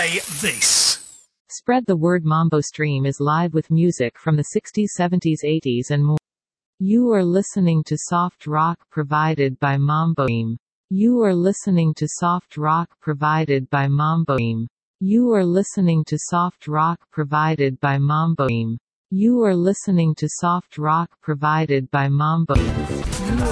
say this. Spread the word. Mambo Stream is live with music from the 60s, 70s, 80s and more. You are listening to soft rock provided by Mambo Stream. You are listening to soft rock provided by Mambo Stream. You are listening to soft rock provided by Mambo Stream. You are listening to soft rock provided by Mambo Stream.